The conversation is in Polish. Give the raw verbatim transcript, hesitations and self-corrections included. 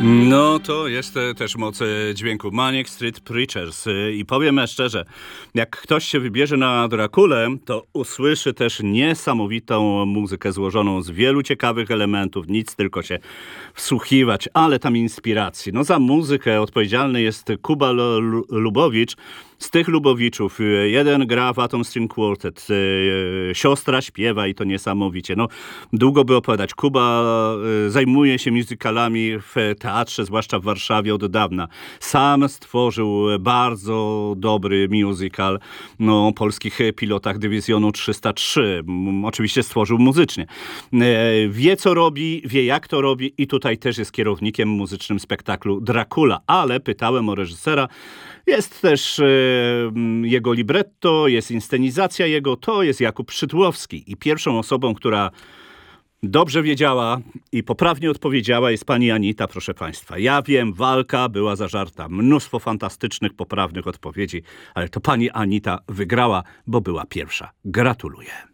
No to jest e, też moc e, dźwięku Manic Street Preachers e, i powiem szczerze, jak ktoś się wybierze na Drakulę, to usłyszy też niesamowitą muzykę złożoną z wielu ciekawych elementów, nic tylko się wsłuchiwać, ale tam inspiracji. No za muzykę odpowiedzialny jest Kuba L- Lubowicz. Z tych Lubowiczów e, jeden gra w Atom String Quartet, e, siostra śpiewa i to niesamowicie. No długo by opowiadać. Kuba e, zajmuje się musicalami w teatrze, zwłaszcza w Warszawie od dawna. Sam stworzył bardzo dobry musical no, o polskich pilotach dywizjonu trzysta trzy. M, Oczywiście stworzył muzycznie. E, Wie co robi, wie jak to robi i tutaj też jest kierownikiem muzycznym spektaklu Dracula. Ale pytałem o reżysera. Jest też e, jego libretto, jest inscenizacja jego, to jest Jakub Szydłowski. I pierwszą osobą, która dobrze wiedziała i poprawnie odpowiedziała jest pani Anita, proszę państwa. Ja wiem, walka była zażarta, mnóstwo fantastycznych, poprawnych odpowiedzi, ale to pani Anita wygrała, bo była pierwsza. Gratuluję.